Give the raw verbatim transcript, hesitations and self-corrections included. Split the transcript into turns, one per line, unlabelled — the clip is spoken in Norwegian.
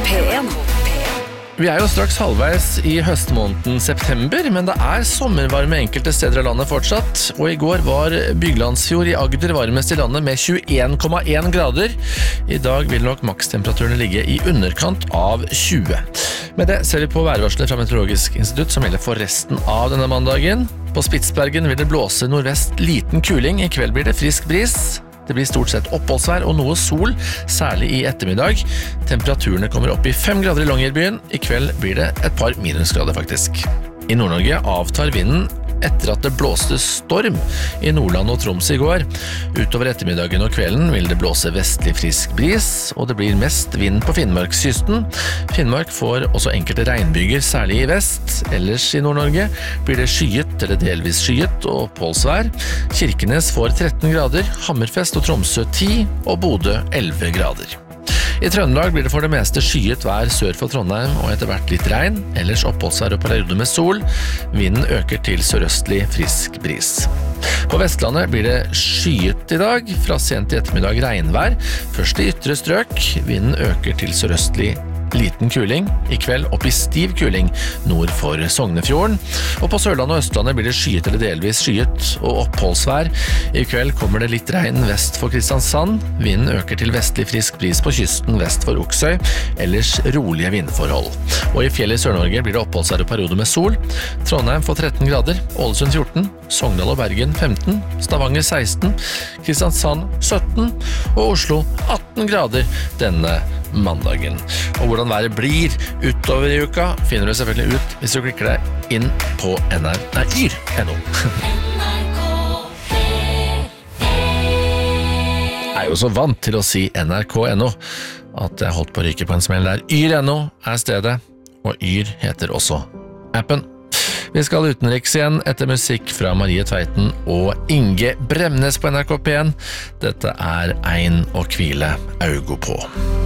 P en.
Vi er jo straks halvveis i høstmåneden september, men det er sommervarme enkelte steder i landet fortsatt, og i går var Byglandsfjord i Agder varmest i landet med tjueen komma en grader. I dag vil nok makstemperaturene ligge i underkant av tjue. Med det ser vi på værvarselet fra Meteorologisk institutt som gjelder for resten av denne mandagen. På Spitsbergen vil det blåse nordvest liten kuling, i kveld blir det frisk bris. Det blir stort sett oppholdsvær og noe sol, særlig i ettermiddag. Temperaturene kommer opp i fem grader i Longyearbyen. I kveld blir det et par minusgrader faktisk. I Nord-Norge avtar vinden etter at det blåste storm i Nordland og Troms i går. Utover ettermiddagen og kvelden vil det blåse vestlig frisk bris, og det blir mest vind på Finnmarkskysten. Finnmark får også enkelte regnbyger, særlig i vest. Ellers i Nord-Norge blir det skyet eller delvis skyet og oppholdsvær. Kirkenes får tretten grader, Hammerfest og Tromsø ti, og Bodø elleve grader. I Trøndelag blir det for det meste skyet vær sør for Trondheim og etter hvert litt regn, ellers oppholdsvær og perioder med sol. Vinden øker til sørøstlig frisk bris. På Vestlandet blir det skyet i dag, fra sent i ettermiddag regnvær, først i ytre strøk. Vinden øker til sørøstlig liten kuling, i kveld opp i stiv kuling nord for Sognefjorden. Og på Sørlandet og Østlandet blir det skyet eller delvis skyet og oppholdsvær. I kveld kommer det litt regn vest for Kristiansand. Vinden øker til vestlig frisk bris på kysten vest for Oksøy, ellers rolige vindforhold. Og i fjellet i Sør-Norge blir det oppholdsvær og periode med sol. Trondheim får tretten grader, Ålesund fjorten, Sogndal og Bergen femten, Stavanger seksten, Kristiansand sytten og Oslo atten grader denne mandagen. Og hvordan været blir utover i uka finner du selvfølgelig ut hvis du klikker deg inn på N R K punktum no. Jeg er jo så vant til å si N R K punktum no at jeg holdt på å ryke på en smell der. Yr punktum no er stedet, og Yr heter også appen. Vi skal utenriks igjen etter musikk fra Marie Tveiten og Inge Bremnes på N R K P en. Dette er Ein å hvile augo på.